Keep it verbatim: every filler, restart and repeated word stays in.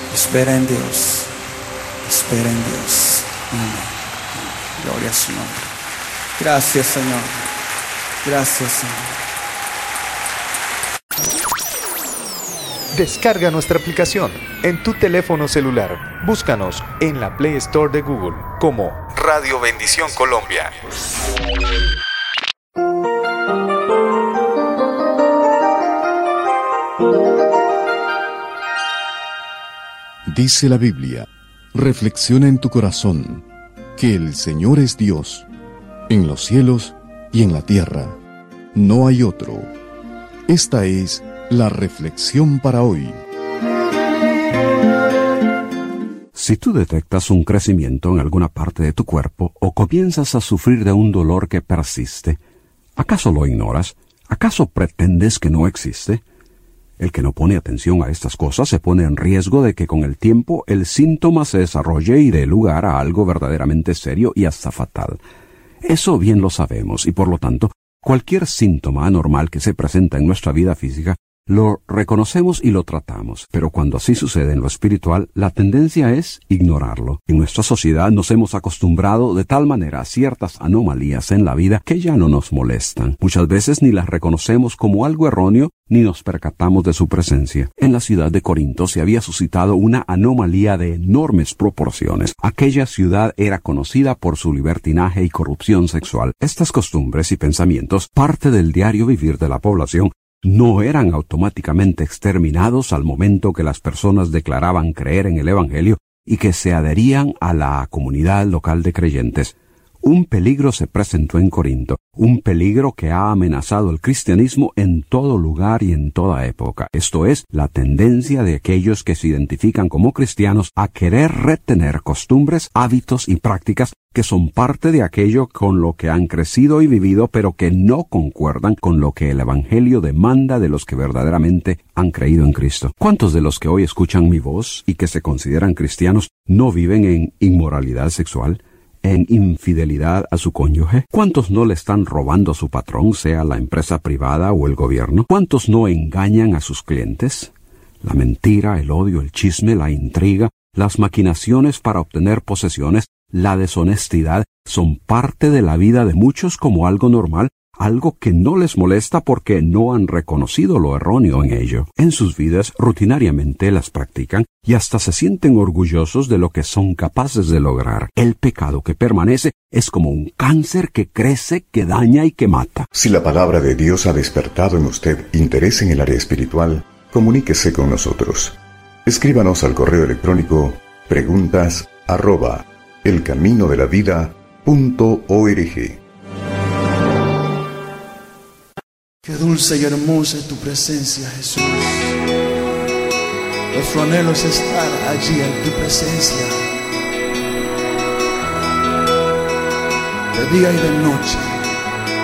Espera en Dios. Espera en Dios. Amén. Gloria a su nombre. Gracias, Señor. Gracias, Señor. Descarga nuestra aplicación en tu teléfono celular. Búscanos en la Play Store de Google como Radio Bendición Colombia. Dice la Biblia, reflexiona en tu corazón, que el Señor es Dios, en los cielos y en la tierra. No hay otro. Esta es la reflexión para hoy. Si tú detectas un crecimiento en alguna parte de tu cuerpo o comienzas a sufrir de un dolor que persiste, ¿acaso lo ignoras? ¿Acaso pretendes que no existe? El que no pone atención a estas cosas se pone en riesgo de que con el tiempo el síntoma se desarrolle y dé lugar a algo verdaderamente serio y hasta fatal. Eso bien lo sabemos y por lo tanto, cualquier síntoma anormal que se presenta en nuestra vida física, lo reconocemos y lo tratamos, pero cuando así sucede en lo espiritual, la tendencia es ignorarlo. En nuestra sociedad nos hemos acostumbrado de tal manera a ciertas anomalías en la vida que ya no nos molestan. Muchas veces ni las reconocemos como algo erróneo ni nos percatamos de su presencia. En la ciudad de Corinto se había suscitado una anomalía de enormes proporciones. Aquella ciudad era conocida por su libertinaje y corrupción sexual. Estas costumbres y pensamientos, parte del diario vivir de la población, no eran automáticamente exterminados al momento que las personas declaraban creer en el Evangelio y que se adherían a la comunidad local de creyentes. Un peligro se presentó en Corinto, un peligro que ha amenazado el cristianismo en todo lugar y en toda época. Esto es, la tendencia de aquellos que se identifican como cristianos a querer retener costumbres, hábitos y prácticas que son parte de aquello con lo que han crecido y vivido, pero que no concuerdan con lo que el Evangelio demanda de los que verdaderamente han creído en Cristo. ¿Cuántos de los que hoy escuchan mi voz y que se consideran cristianos no viven en inmoralidad sexual? ¿En infidelidad a su cónyuge? ¿Cuántos no le están robando a su patrón, sea la empresa privada o el gobierno? ¿Cuántos no engañan a sus clientes? La mentira, el odio, el chisme, la intriga, las maquinaciones para obtener posesiones, la deshonestidad son parte de la vida de muchos como algo normal, algo que no les molesta porque no han reconocido lo erróneo en ello. En sus vidas rutinariamente las practican y hasta se sienten orgullosos de lo que son capaces de lograr. El pecado que permanece es como un cáncer que crece, que daña y que mata. Si la palabra de Dios ha despertado en usted interés en el área espiritual, comuníquese con nosotros. Escríbanos al correo electrónico preguntas arroba elcaminodelavida.org. Qué dulce y hermosa es tu presencia, Jesús. Nuestro anhelo es estar allí en tu presencia, de día y de noche.